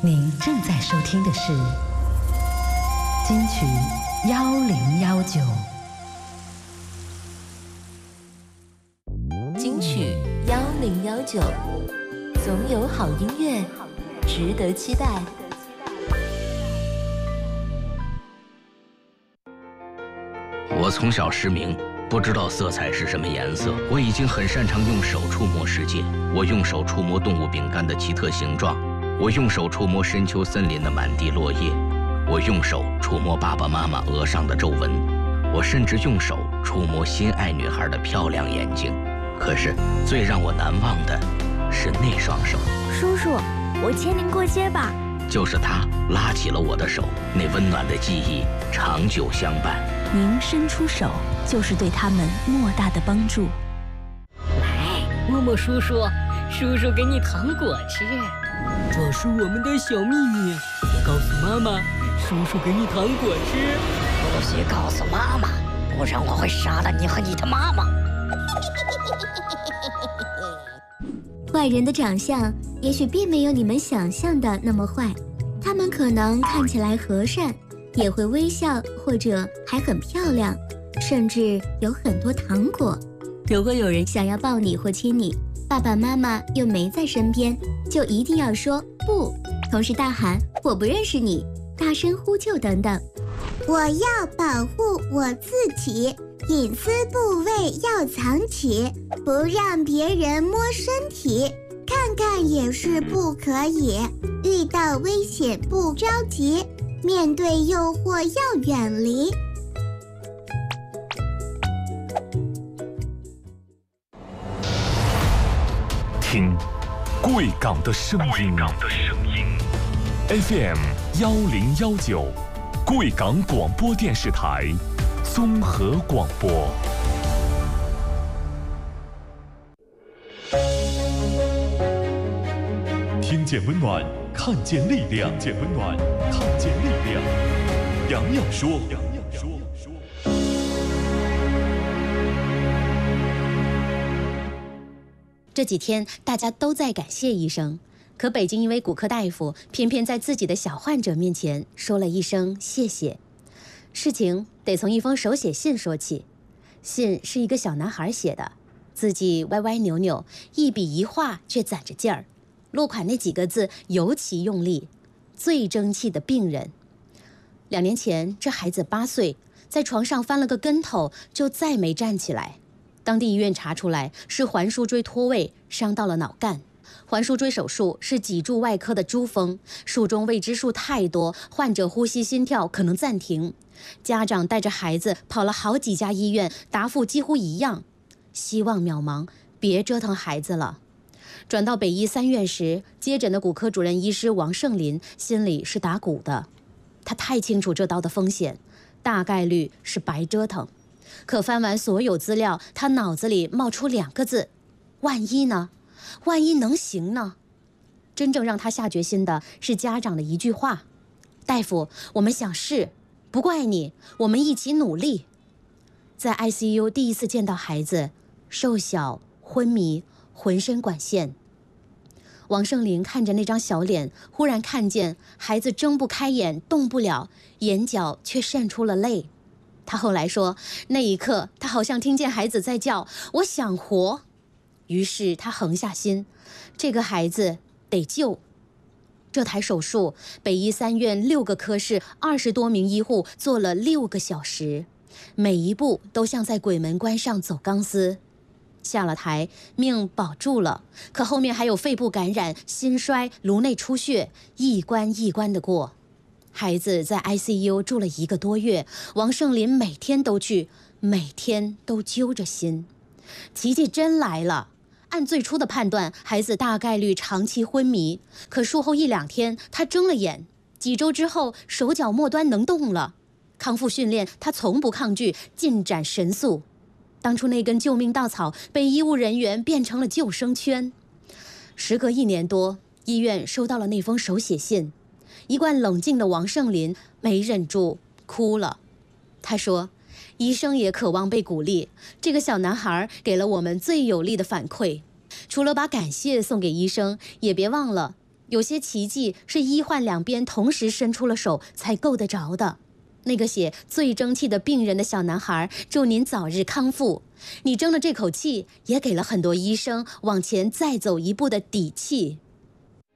您正在收听的是金曲1019。 金曲1019，总有好音乐值得期待。 我从小失明，不知道色彩是什么颜色。我已经很擅长用手触摸世界。我用手触摸动物饼干的奇特形状，我用手触摸深秋森林的满地落叶，我用手触摸爸爸妈妈额上的皱纹，我甚至用手触摸心爱女孩的漂亮眼睛。可是最让我难忘的是那双手。 叔叔，我牵您过街吧。 就是他拉起了我的手，那温暖的记忆长久相伴。 您伸出手，就是对他们莫大的帮助。 来，默默叔叔，叔叔给你糖果吃，这是我们的小秘密，别告诉妈妈。叔叔给你糖果吃， 不许告诉妈妈，不然我会杀了你和你的妈妈。 坏人的长相也许并没有你们想象的那么坏，他们可能看起来和善，也会微笑，或者还很漂亮，甚至有很多糖果。如果有人想要抱你或亲你，爸爸妈妈又没在身边，就一定要说不，同时大喊我不认识你，大声呼救等等。 我要保护我自己，隐私部位要藏起，不让别人摸身体，看看也是不可以。遇到危险不着急，面对诱惑要远离。 听贵港的声音，FM 1019，贵港广播电视台综合广播。听见温暖，看见力量。听见温暖，看见力量。洋洋说。 这几天大家都在感谢医生，可北京一位骨科大夫偏偏在自己的小患者面前说了一声谢谢。事情得从一封手写信说起。信是一个小男孩写的，字迹歪歪扭扭，一笔一画却攒着劲儿。落款那几个字尤其用力，最争气的病人。2年前，这孩子8岁，在床上翻了个跟头，就再没站起来。当地医院查出来是寰枢椎脱位，伤到了脑干。寰枢椎手术是脊柱外科的珠峰，术中未知数太多，患者呼吸心跳可能暂停。家长带着孩子跑了好几家医院，答复几乎一样，希望渺茫，别折腾孩子了。转到北医3院时，接诊的骨科主任医师王胜林心里是打鼓的，他太清楚这刀的风险，大概率是白折腾。可翻完所有资料，他脑子里冒出2个字：万一呢？万一能行呢？真正让他下决心的是家长的一句话：大夫，我们想试，不怪你，我们一起努力。在 ICU 第一次见到孩子，瘦小、昏迷，浑身管线。王胜林看着那张小脸，忽然看见孩子睁不开眼，动不了，眼角却渗出了泪。他后来说，那一刻他好像听见孩子在叫，我想活。于是他横下心，这个孩子得救。这台手术，北医3院6个科室20多名医护做了6个小时，每一步都像在鬼门关上走钢丝。下了台，命保住了，可后面还有肺部感染、心衰、颅内出血，一关一关的过。孩子在 ICU 住了1个多月，王胜林每天都去，每天都揪着心。奇迹真来了。按最初的判断，孩子大概率长期昏迷，可术后1、2天，他睁了眼，几周之后，手脚末端能动了。康复训练他从不抗拒，进展神速。当初那根救命稻草被医务人员变成了救生圈。时隔1年多，医院收到了那封手写信，一贯冷静的王胜林没忍住哭了。他说，医生也渴望被鼓励，这个小男孩给了我们最有力的反馈。除了把感谢送给医生，也别忘了有些奇迹是医患两边同时伸出了手才够得着的。那个写最争气的病人的小男孩，祝您早日康复。你争了这口气，也给了很多医生往前再走一步的底气。